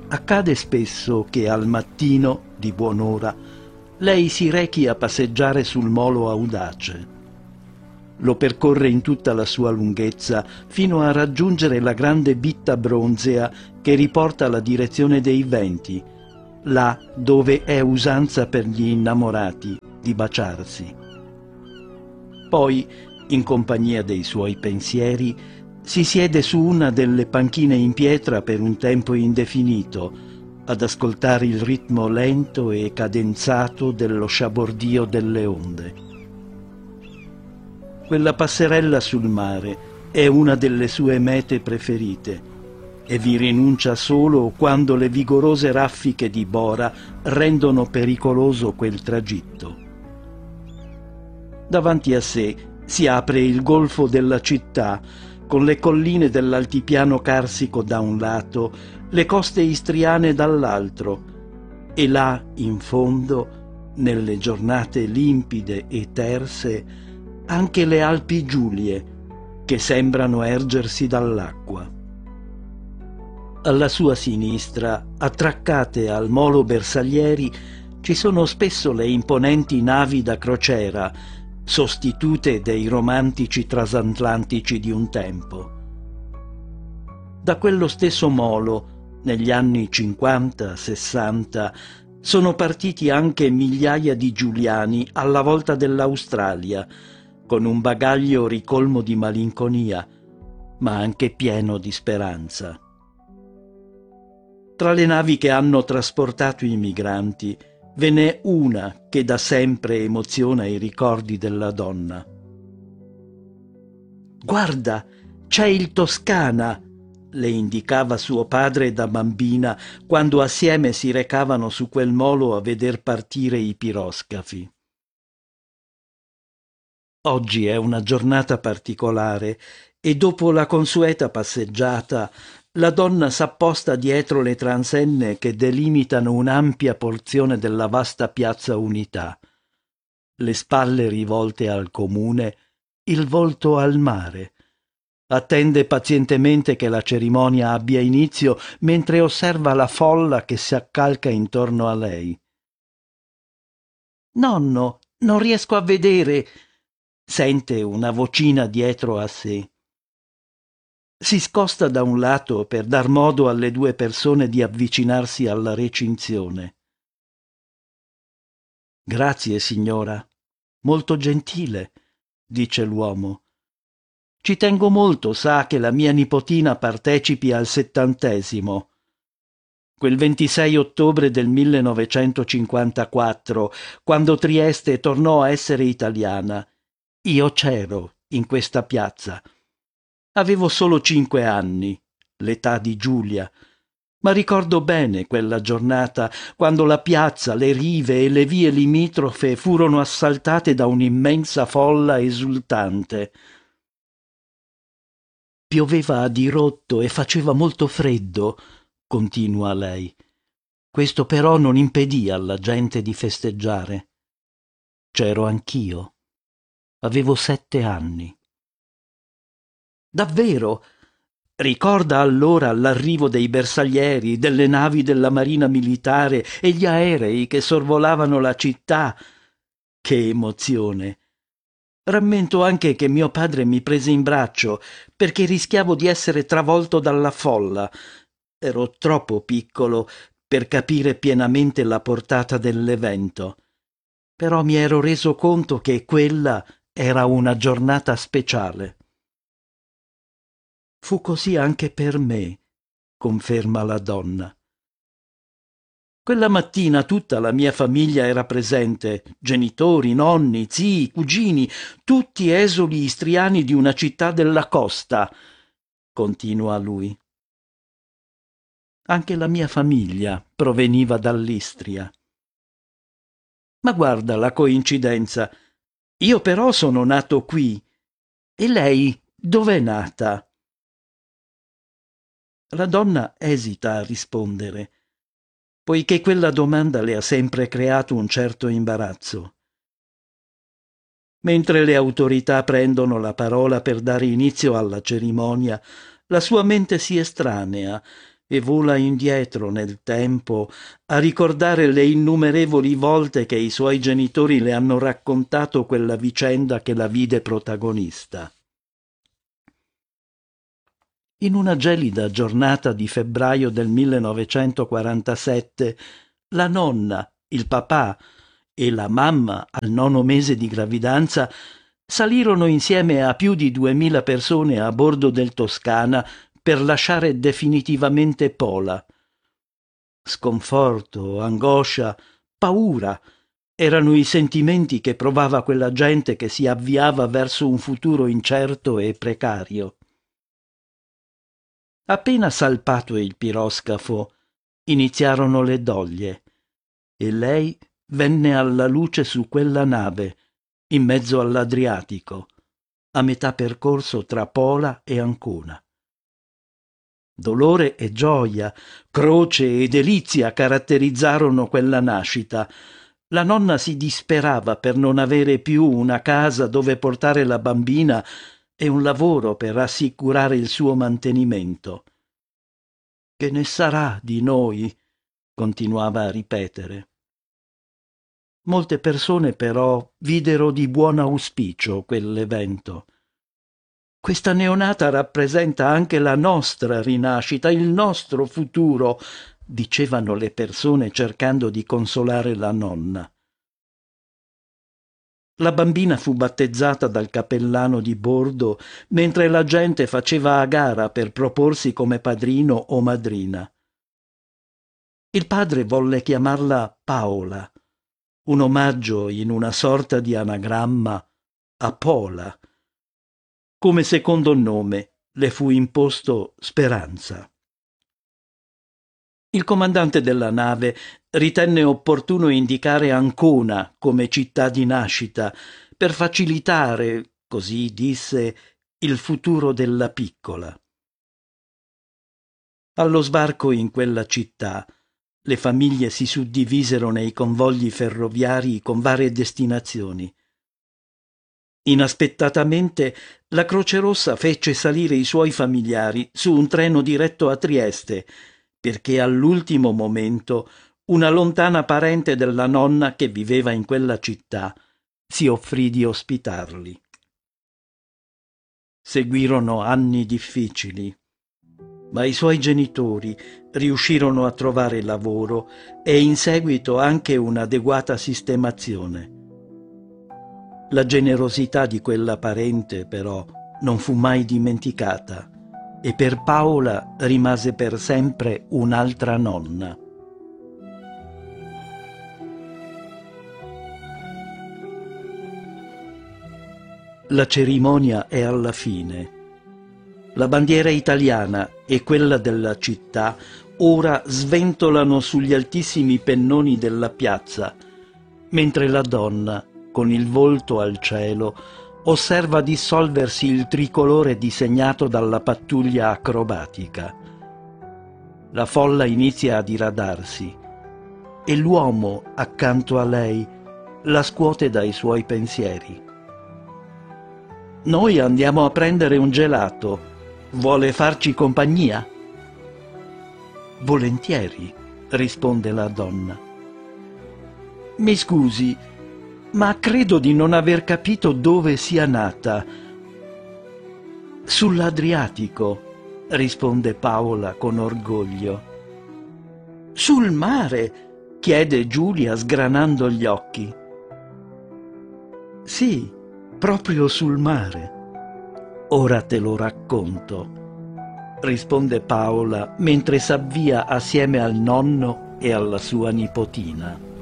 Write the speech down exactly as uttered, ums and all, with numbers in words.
Accade spesso che al mattino, di buon'ora, lei si rechi a passeggiare sul molo audace. Lo percorre in tutta la sua lunghezza fino a raggiungere la grande bitta bronzea che riporta la direzione dei venti, là dove è usanza per gli innamorati di baciarsi. Poi, in compagnia dei suoi pensieri, si siede su una delle panchine in pietra per un tempo indefinito, ad ascoltare il ritmo lento e cadenzato dello sciabordio delle onde. Quella passerella sul mare è una delle sue mete preferite e vi rinuncia solo quando le vigorose raffiche di Bora rendono pericoloso quel tragitto. Davanti a sé si apre il golfo della città, con le colline dell'altipiano carsico da un lato, le coste istriane dall'altro, e là in fondo, nelle giornate limpide e terse, anche le Alpi Giulie, che sembrano ergersi dall'acqua. Alla sua sinistra, attraccate al molo Bersaglieri, ci sono spesso le imponenti navi da crociera, sostitute dei romantici transatlantici di un tempo. Da quello stesso molo, negli anni cinquanta sessanta, sono partiti anche migliaia di giuliani alla volta dell'Australia, con un bagaglio ricolmo di malinconia, ma anche pieno di speranza. Tra le navi che hanno trasportato i migranti, ve n'è una che da sempre emoziona i ricordi della donna. «Guarda, c'è il Toscana!» le indicava suo padre da bambina quando assieme si recavano su quel molo a veder partire i piroscafi. Oggi è una giornata particolare e dopo la consueta passeggiata la donna s'apposta dietro le transenne che delimitano un'ampia porzione della vasta piazza Unità, le spalle rivolte al comune, il volto al mare. Attende pazientemente che la cerimonia abbia inizio mentre osserva la folla che si accalca intorno a lei. «Nonno, non riesco a vedere!» sente una vocina dietro a sé. Si scosta da un lato per dar modo alle due persone di avvicinarsi alla recinzione. «Grazie, signora. Molto gentile», dice l'uomo. «Ci tengo molto, sa, che la mia nipotina partecipi al settantesimo. Quel ventisei ottobre del millenovecentocinquantaquattro, quando Trieste tornò a essere italiana, io c'ero in questa piazza. Avevo solo cinque anni, l'età di Giulia, ma ricordo bene quella giornata quando la piazza, le rive e le vie limitrofe furono assaltate da un'immensa folla esultante. Pioveva a dirotto e faceva molto freddo», continua lei. «Questo però non impedì alla gente di festeggiare. C'ero anch'io. Avevo sette anni». «Davvero? Ricorda allora l'arrivo dei bersaglieri, delle navi della Marina Militare e gli aerei che sorvolavano la città. Che emozione! Rammento anche che mio padre mi prese in braccio perché rischiavo di essere travolto dalla folla. Ero troppo piccolo per capire pienamente la portata dell'evento. Però mi ero reso conto che quella era una giornata speciale». «Fu così anche per me», conferma la donna. «Quella mattina tutta la mia famiglia era presente, genitori, nonni, zii, cugini, tutti esuli istriani di una città della costa», continua lui. «Anche la mia famiglia proveniva dall'Istria. Ma guarda la coincidenza. Io però sono nato qui. E lei dov'è nata?» La donna esita a rispondere, poiché quella domanda le ha sempre creato un certo imbarazzo. Mentre le autorità prendono la parola per dare inizio alla cerimonia, la sua mente si estranea e vola indietro nel tempo a ricordare le innumerevoli volte che i suoi genitori le hanno raccontato quella vicenda che la vide protagonista. In una gelida giornata di febbraio del millenovecentoquarantasette, la nonna, il papà e la mamma al nono mese di gravidanza salirono insieme a più di duemila persone a bordo del Toscana per lasciare definitivamente Pola. Sconforto, angoscia, paura erano i sentimenti che provava quella gente che si avviava verso un futuro incerto e precario. Appena salpato il piroscafo, iniziarono le doglie e lei venne alla luce su quella nave, in mezzo all'Adriatico, a metà percorso tra Pola e Ancona. Dolore e gioia, croce e delizia caratterizzarono quella nascita. La nonna si disperava per non avere più una casa dove portare la bambina e un lavoro per assicurare il suo mantenimento. «Che ne sarà di noi?» continuava a ripetere. Molte persone però videro di buon auspicio quell'evento. Questa neonata rappresenta anche la nostra rinascita, il nostro futuro, dicevano le persone cercando di consolare la nonna. La bambina fu battezzata dal cappellano di bordo mentre la gente faceva a gara per proporsi come padrino o madrina. Il padre volle chiamarla Paola, un omaggio in una sorta di anagramma a Pola. Come secondo nome le fu imposto Speranza. Il comandante della nave ritenne opportuno indicare Ancona come città di nascita per facilitare, così disse, il futuro della piccola. Allo sbarco in quella città, le famiglie si suddivisero nei convogli ferroviari con varie destinazioni. Inaspettatamente la Croce Rossa fece salire i suoi familiari su un treno diretto a Trieste, perché all'ultimo momento una lontana parente della nonna che viveva in quella città si offrì di ospitarli. Seguirono anni difficili, ma i suoi genitori riuscirono a trovare lavoro e in seguito anche un'adeguata sistemazione. La generosità di quella parente, però, non fu mai dimenticata e per Paola rimase per sempre un'altra nonna. La cerimonia è alla fine. La bandiera italiana e quella della città ora sventolano sugli altissimi pennoni della piazza, mentre la donna, con il volto al cielo, osserva dissolversi il tricolore disegnato dalla pattuglia acrobatica. La folla inizia a diradarsi e l'uomo accanto a lei la scuote dai suoi pensieri. «Noi andiamo a prendere un gelato. Vuole farci compagnia?» «Volentieri», risponde la donna. «Mi scusi, ma credo di non aver capito dove sia nata». «Sull'Adriatico», risponde Paola con orgoglio. «Sul mare?» chiede Giulia sgranando gli occhi. «Sì, proprio sul mare. Ora te lo racconto», risponde Paola mentre s'avvia assieme al nonno e alla sua nipotina.